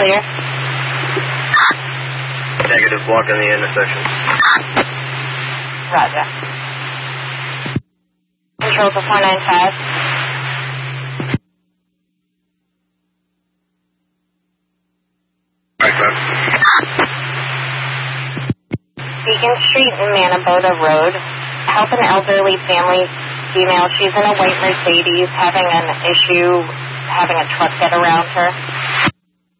clear. Negative, block in the intersection. Roger. Control for 495. Beacon Street and Manabota Road. Help an elderly family female. She's in a white Mercedes having an issue having a truck get around her.